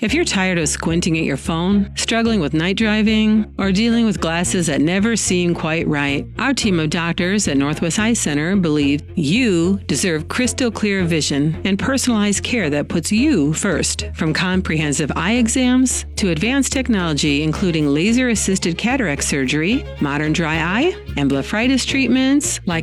If you're tired of squinting at your phone, struggling with night driving, or dealing with glasses that never seem quite right, our team of doctors at Northwest Eye Center believe you deserve crystal clear vision and personalized care that puts you first. From comprehensive eye exams to advanced technology including laser-assisted cataract surgery, modern dry eye, and blepharitis treatments like